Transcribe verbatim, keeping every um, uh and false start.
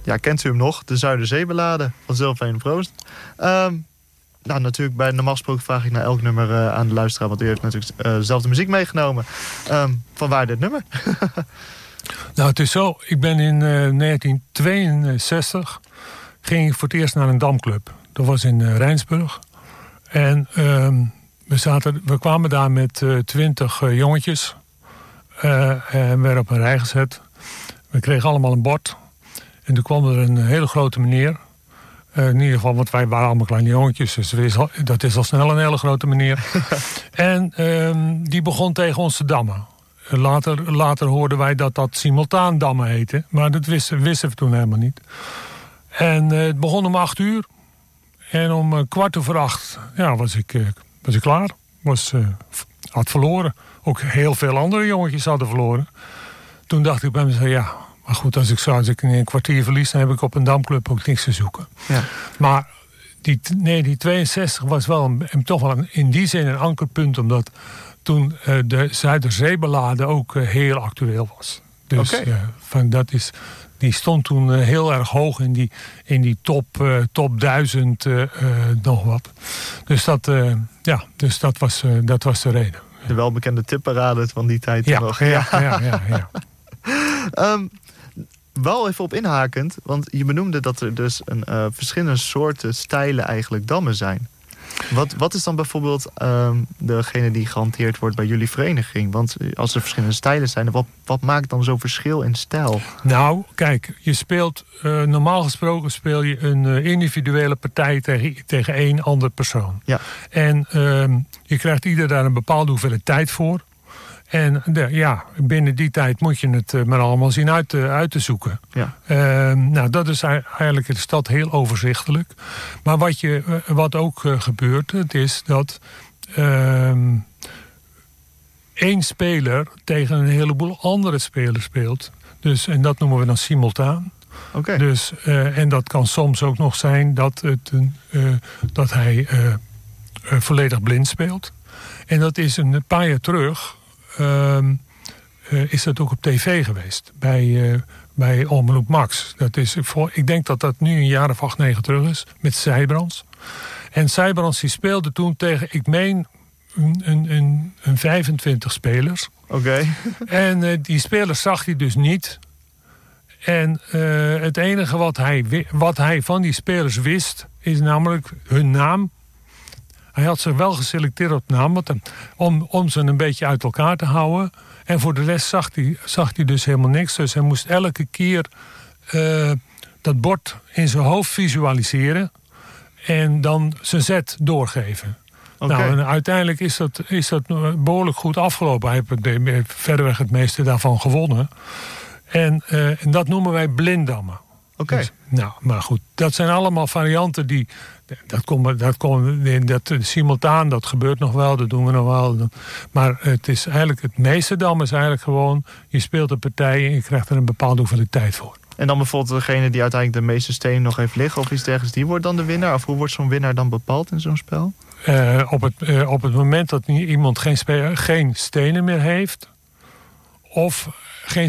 ja, kent u hem nog? De Zuiderzeeballade van Zilveren Proost. Um, nou, natuurlijk, bij normaal gesproken vraag ik naar elk nummer uh, aan de luisteraar. Want u heeft natuurlijk uh, zelf de muziek meegenomen. Um, van waar dit nummer? Nou, het is zo. Ik ben in uh, negentien tweeënzestig... ging ik voor het eerst naar een damclub. Dat was in uh, Rijnsburg. En um, we, zaten, we kwamen daar met twintig uh, uh, jongetjes. Uh, en werden op een rij gezet. We kregen allemaal een bord. En toen kwam er een hele grote meneer. Uh, in ieder geval, want wij waren allemaal kleine jongetjes. Dus is al, dat is al snel een hele grote meneer. En um, die begon tegen ons te dammen. Later, later hoorden wij dat dat simultaan dammen heette. Maar dat wisten, wisten we toen helemaal niet. En uh, het begon om acht uur. En om uh, kwart over acht ja, was, ik, uh, was ik klaar. Was, uh, had verloren. Ook heel veel andere jongetjes hadden verloren. Toen dacht ik bij mezelf, ja... Maar goed, als ik, zo, als ik in een kwartier verlies... dan heb ik op een damclub ook niks te zoeken. Ja. Maar die, nee, die tweeënzestig was wel een, toch wel een, in die zin een ankerpunt... omdat toen uh, de Zuiderzeeballade ook uh, heel actueel was. Dus okay. uh, van, dat is, die stond toen uh, heel erg hoog in die, in die top, uh, top duizend uh, uh, nog wat. Dus dat, uh, ja, dus dat, was, uh, dat was de reden. De welbekende tipparade van die tijd ja, nog. Ja, ja, ja. ja, ja. um, wel even op inhakend, want je benoemde dat er dus een, uh, verschillende soorten stijlen eigenlijk dammen zijn. Wat, wat is dan bijvoorbeeld um, degene die gehanteerd wordt bij jullie vereniging? Want als er verschillende stijlen zijn, wat, wat maakt dan zo'n verschil in stijl? Nou, kijk, je speelt, uh, normaal gesproken speel je een uh, individuele partij tegen, tegen één ander persoon. Ja. En uh, je krijgt ieder daar een bepaalde hoeveelheid tijd voor. En de, ja, binnen die tijd moet je het uh, maar allemaal zien uit, uh, uit te zoeken. Ja. Uh, nou, dat is eigenlijk in de stad heel overzichtelijk. Maar wat, je, uh, wat ook uh, gebeurt, het is dat uh, één speler tegen een heleboel andere spelers speelt. Dus, en dat noemen we dan simultaan. Okay. Dus, uh, en dat kan soms ook nog zijn dat, het, uh, dat hij uh, uh, volledig blind speelt. En dat is een paar jaar terug... Uh, uh, is dat ook op tv geweest. Bij, uh, bij Omroep Max. Dat is voor, ik denk dat dat nu een jaar of acht, negen terug is. Met Sijbrands. En Sijbrands die speelde toen tegen, ik meen, een, een, een vijfentwintig spelers. Oké. Okay. En uh, die spelers zag hij dus niet. En uh, het enige wat hij, wat hij van die spelers wist... is namelijk hun naam. Hij had ze wel geselecteerd op naam, om, om ze een beetje uit elkaar te houden. En voor de rest zag hij, zag hij dus helemaal niks. Dus hij moest elke keer uh, dat bord in zijn hoofd visualiseren. En dan zijn zet doorgeven. Okay. Nou, en uiteindelijk is dat, is dat behoorlijk goed afgelopen. Hij heeft verreweg het meeste daarvan gewonnen. En, uh, en dat noemen wij blindammen. Oké. Okay. Dus, nou, maar goed, dat zijn allemaal varianten die... Dat komt, dat komt, dat simultaan, dat gebeurt nog wel, dat doen we nog wel. Maar het is eigenlijk, het meeste dam is eigenlijk gewoon... je speelt een partij en je krijgt er een bepaalde hoeveelheid tijd voor. En dan bijvoorbeeld degene die uiteindelijk de meeste stenen nog heeft liggen... of iets dergelijks, die wordt dan de winnaar? Of hoe wordt zo'n winnaar dan bepaald in zo'n spel? Uh, op, het, uh, op het moment dat iemand geen, spe- geen stenen meer heeft... of